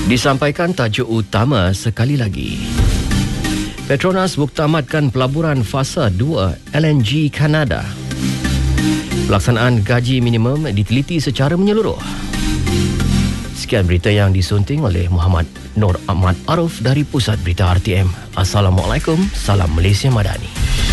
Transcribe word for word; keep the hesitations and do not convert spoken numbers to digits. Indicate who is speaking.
Speaker 1: Disampaikan tajuk utama sekali lagi. Petronas muktamadkan pelaburan fasa dua L N G Kanada. Pelaksanaan gaji minimum diteliti secara menyeluruh. Sekian berita yang disunting oleh Muhammad Nur Ahmad Arif dari Pusat Berita R T M. Assalamualaikum, salam Malaysia Madani.